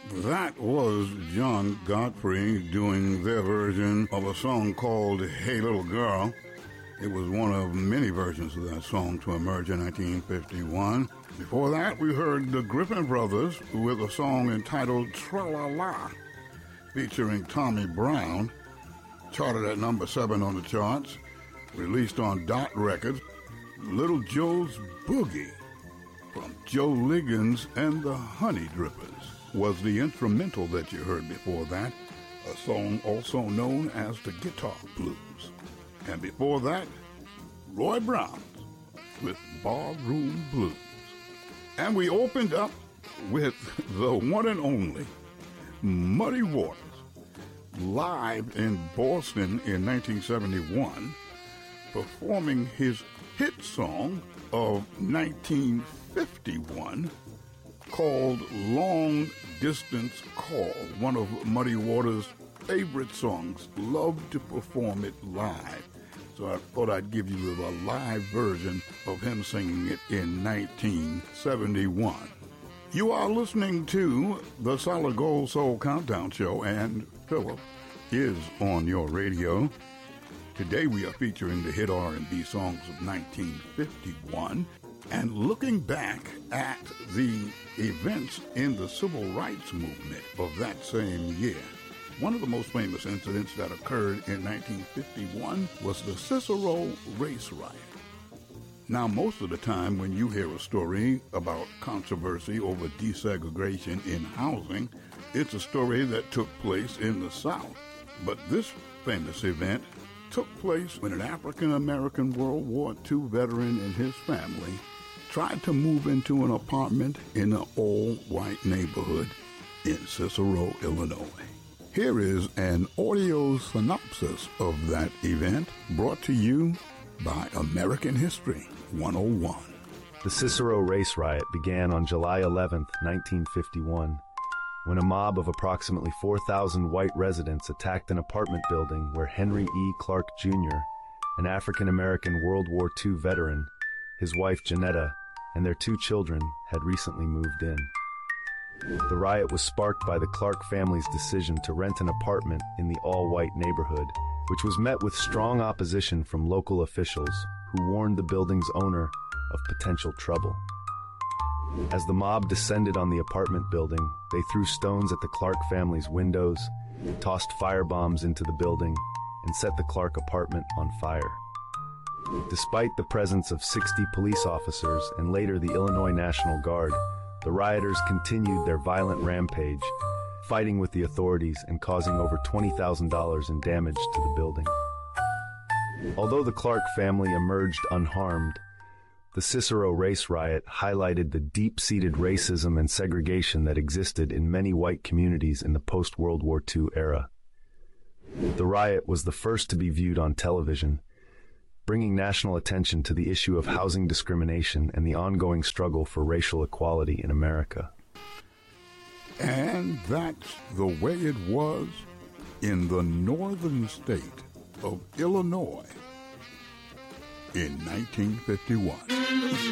That was John Godfrey doing their version of a song called Hey Little Girl. It was one of many versions of that song to emerge in 1951. Before that, we heard the Griffin Brothers with a song entitled Tra-La-La, featuring Tommy Brown, charted at number 7 on the charts, released on Dot Records. Little Joe's Boogie from Joe Liggins and the Honey Drippers was the instrumental that you heard before that, a song also known as the Guitar Blues. And before that, Roy Brown with Barroom Blues. And we opened up with the one and only Muddy Waters, live in Boston in 1971, performing his hit song of 1951 called Long Distance Call, one of Muddy Waters' favorite songs. Loved to perform it live. So I thought I'd give you a live version of him singing it in 1971. You are listening to the Solid Gold Soul Countdown Show, and Philip is on your radio. Today we are featuring the hit R&B songs of 1951 and looking back at the events in the civil rights movement of that same year. One of the most famous incidents that occurred in 1951 was the Cicero race riot. Now, most of the time when you hear a story about controversy over desegregation in housing, it's a story that took place in the South. But this famous event took place when an African-American World War II veteran and his family tried to move into an apartment in an all-white neighborhood in Cicero, Illinois. Here is an audio synopsis of that event brought to you by American History 101. The Cicero race riot began on July 11, 1951, when a mob of approximately 4,000 white residents attacked an apartment building where Henry E. Clark Jr., an African-American World War II veteran, his wife Janetta, and their 2 children had recently moved in. The riot was sparked by the Clark family's decision to rent an apartment in the all-white neighborhood, which was met with strong opposition from local officials who warned the building's owner of potential trouble. As the mob descended on the apartment building, they threw stones at the Clark family's windows, tossed firebombs into the building, and set the Clark apartment on fire. Despite the presence of 60 police officers and later the Illinois National Guard, the rioters continued their violent rampage, fighting with the authorities and causing over $20,000 in damage to the building. Although the Clark family emerged unharmed, the Cicero race riot highlighted the deep-seated racism and segregation that existed in many white communities in the post-World War II era. The riot was the first to be viewed on television, bringing national attention to the issue of housing discrimination and the ongoing struggle for racial equality in America. And that's the way it was in the northern state of Illinois in 1951.